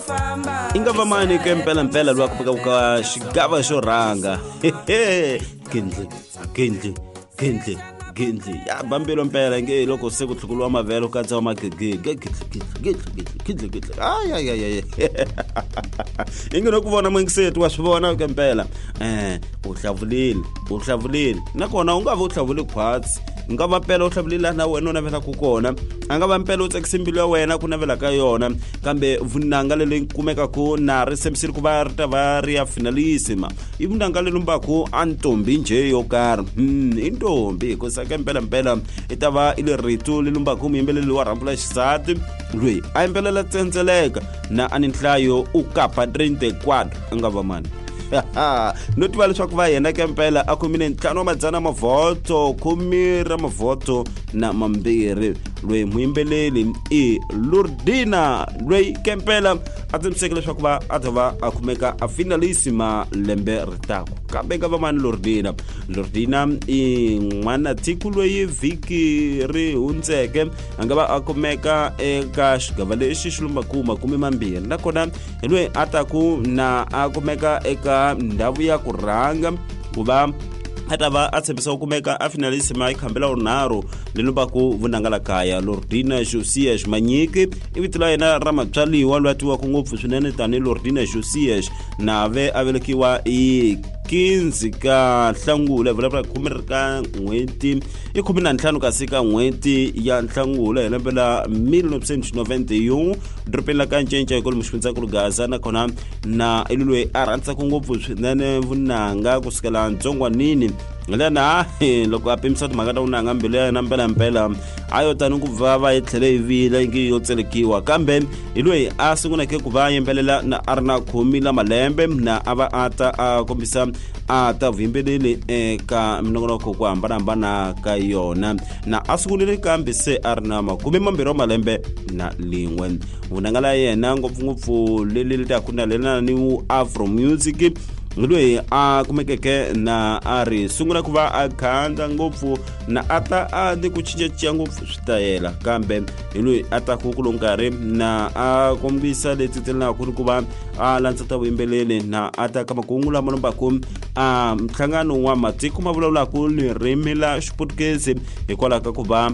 Ingava mani ke mpela lwakho beka xigava xo rhanga kindli ya bambelo mpela nge loko se ku tlhukuluwa mavelo ka tsawa magege kindli ay ingeno ku vona mwengisetu wa swivona ke mpela uhlavulile nakona ungava uhlavule khwatsi ngava mpela uhlavulile na wena unavela ku kona angava mpela utsekisimbilo ya wena ku navela ka yona kambe vunanga lele kumeka ku na resemsiri ku va rita va ri ya finalissima ivunanga lele mbako antombi nje yo kar intombi ko sa ke mpela itava ile ritu lele mbako muyimbeleli wa rambula xisati lwe a yimbelela tsentseleka na aninhlayo ukapa 34 angava mani no tiva leswaku va yena ke mpela a khomile ntlhanu wa madzana mavoto khumira mavoto na mambirhi lweyi muyimbeleli i Lordina lweyi ke mpela a tshembiseke leswaku va a ta va a kumeka a finalissima lembe ritako kambe nga va mani Lordina i n'wana tiko lweyi vhiki ri hundzeke a nga va a kumeka eka xigava lexi xi lumbaku 20 nakona hi lweyi a taku na a kumeka eka ndhawu ya ku rhanga ku va a ta va a tshembisa ku kumeka a finalissima ikhambela unharhu lelumbaku vunanga la kaya Lordina Josias Manyiki i vito la yena ra matswaliwa lwa tiwaku ngopfu swinene tani Lordina Josias na ve a velekiwa hi 15 ka Nhlangula vulavula 10 ka n'hweti i 15 ka sika n'hweti ya Nhlangula hi lembe la 1991 dropeni la ka ncenca hi kolu muxifundza ku Gaza nakona na ilulwe a rhandza ku ngopfu swinene vunanga kusukela ntsongwanini lana loko a pimisa timhaka ta unanga mbele ya mpela ayo tani ku vava yi tlhele yi vila ngi yo tselekiwa kambe hi lweyi a sunguleke ku va yimbelela na arina 10 la malembe na ava ata a kombisa a ta vuyimbeleli eka minongonoko ku hambana ka yona na a sungulile kambe se arina 20 malembe na lin'we vunanga la yena ngopfungopfu leli ta kuna lena ni Afro Music lweyi a kumekeke na a ri sungula ku va a khanda ngopfu na a ta a ni ku cincacinca ngopfu switayela kambe hi lweyi a ta ku nkarhi na a kombisa leti telinaku ku va a landzata vuyimbeleli na a ta ka makungu lama lombako a nhlangano wa matiko ma vulavulaka ni ririmi la Xiputukezi hikwalaho ka ku va